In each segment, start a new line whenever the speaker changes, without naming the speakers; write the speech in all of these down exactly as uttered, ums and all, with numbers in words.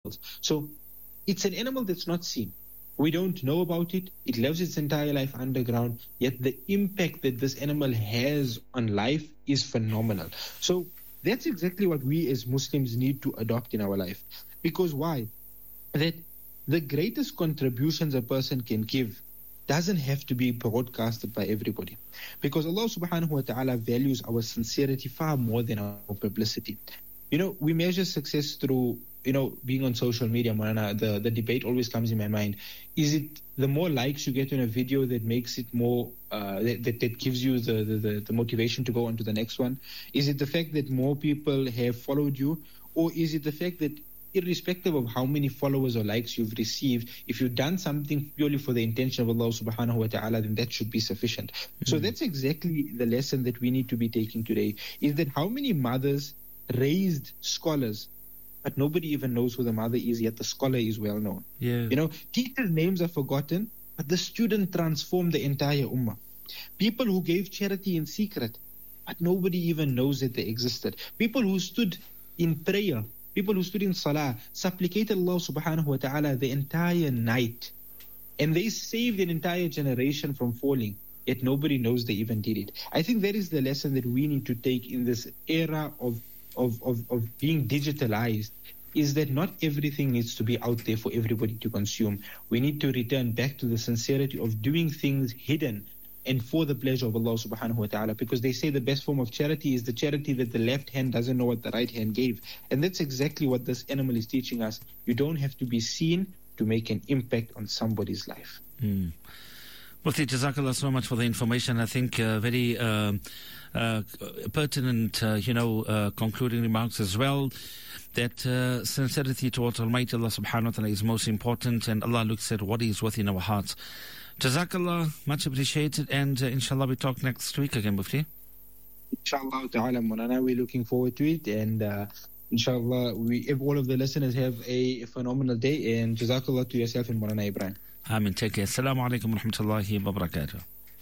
So it's an animal that's not seen. We don't know about it. It lives its entire life underground, yet the impact that this animal has on life is phenomenal. So that's exactly what we as Muslims need to adopt in our life. Because why? That the greatest contributions a person can give doesn't have to be broadcasted by everybody. Because Allah subhanahu wa ta'ala values our sincerity far more than our publicity. You know, we measure success through, you know, being on social media, Maulana. The, the debate always comes in my mind. Is it the more likes you get on a video that makes it more, uh, that, that, that gives you the, the, the motivation to go on to the next one? Is it the fact that more people have followed you? Or is it the fact that irrespective of how many followers or likes you've received, if you've done something purely for the intention of Allah subhanahu wa ta'ala, then that should be sufficient. Mm-hmm. So that's exactly the lesson that we need to be taking today, is that how many mothers raised scholars, but nobody even knows who the mother is, yet the scholar is well known.
Yeah.
You know, teachers' names are forgotten, but the student transformed the entire ummah. People who gave charity in secret, but nobody even knows that they existed. People who stood in prayer, people who stood in salah, supplicated Allah subhanahu wa ta'ala the entire night, and they saved an entire generation from falling, yet nobody knows they even did it. I think that is the lesson that we need to take in this era of Of, of, of being digitalized, is that not everything needs to be out there for everybody to consume. We need to return back to the sincerity of doing things hidden and for the pleasure of Allah subhanahu wa ta'ala, because they say the best form of charity is the charity that the left hand doesn't know what the right hand gave. And that's exactly what this animal is teaching us. You don't have to be seen to make an impact on somebody's life.
Mm. Mufti, Jazakallah so much for the information. I think uh, very uh, uh, pertinent, uh, you know, uh, concluding remarks as well. That uh, sincerity towards Almighty Allah subhanahu wa ta'ala is most important, and Allah looks at what is within our hearts. Jazakallah, much appreciated, and uh, inshallah we talk next week again, Mufti.
Inshallah ta'ala, Maulana, we're looking forward to it, and uh, inshallah, we, if all of the listeners have a phenomenal day, and Jazakallah to yourself and Maulana Ibrahim.
Amin. Take care. Assalamu alaikum wa rahmatullahi wa barakatuh.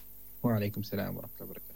Wa alaikum salam wa rahmatullahi wa barakatuh.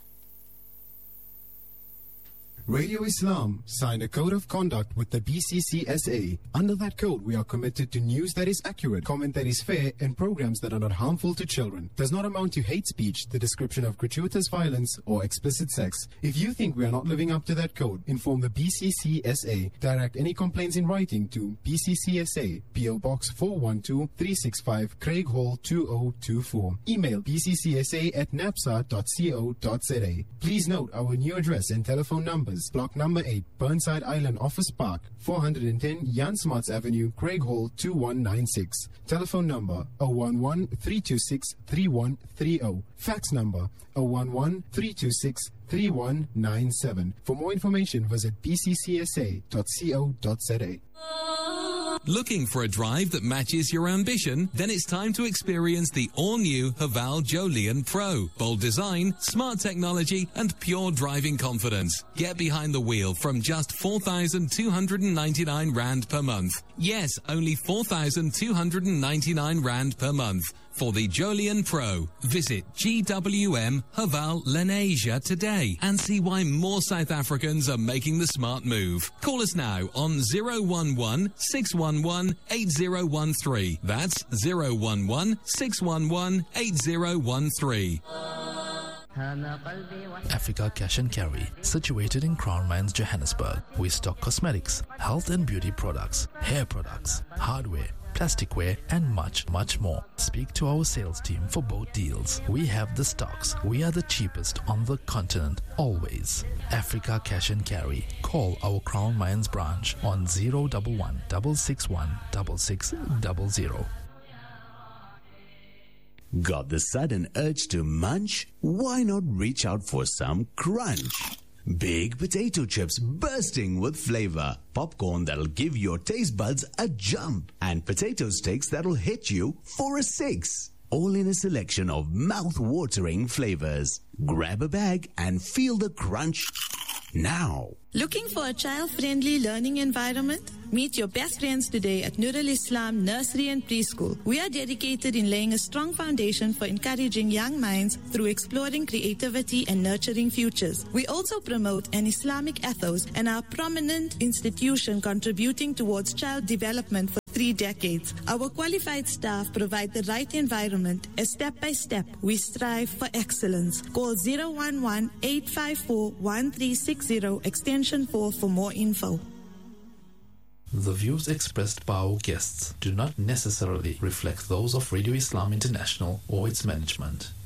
Radio Islam signed a code of conduct with the B C C S A. Under that code, we are committed to news that is accurate, comment that is fair, and programs that are not harmful to children. Does not amount to hate speech, the description of gratuitous violence, or explicit sex. If you think we are not living up to that code, inform the B C C S A. Direct any complaints in writing to B C C S A, P O Box four one two, three six five, Craig Hall two oh two four. Email b c c s a at napsa dot co dot z a. Please note our new address and telephone numbers. Block number eight, Burnside Island Office Park, four hundred ten Jan Smarts Avenue, Craig Hall two one nine six. Telephone number zero one one, three two six, three one three zero. Fax number zero one one, three two six, three one nine seven. For more information, visit b c c s a dot co dot z a.
Looking for a drive that matches your ambition? Then it's time to experience the all-new Haval Jolion Pro. Bold design, smart technology, and pure driving confidence. Get behind the wheel from just four thousand two hundred ninety-nine rand per month. Yes, only four thousand two hundred ninety-nine rand per month. For the Jolion Pro, visit G W M Haval Lenasia today and see why more South Africans are making the smart move. Call us now on zero one one, six one one, eight zero one three. That's zero one one, six one one, eight zero one three.
Africa Cash and Carry, situated in Crown Mines, Johannesburg. We stock cosmetics, health and beauty products, hair products, hardware, plasticware, and much, much more. Speak to our sales team for both deals. We have the stocks. We are the cheapest on the continent, always. Africa Cash and Carry. Call our Crown Mines branch on zero one one, six six one, six six zero zero.
Got the sudden urge to munch? Why not reach out for some crunch? Big potato chips bursting with flavor, popcorn that'll give your taste buds a jump, and potato sticks that'll hit you for a six. All in a selection of mouth-watering flavors. Grab a bag and feel the crunch now.
Looking for a child-friendly learning environment? Meet your best friends today at Nur al-Islam Nursery and Preschool. We are dedicated in laying a strong foundation for encouraging young minds through exploring creativity and nurturing futures. We also promote an Islamic ethos and are a prominent institution contributing towards child development for three decades. Our qualified staff provide the right environment as step by step we strive for excellence. Call zero one one, eight five four, one three six zero extension four for more info.
The views expressed by our guests do not necessarily reflect those of Radio Islam International or its management.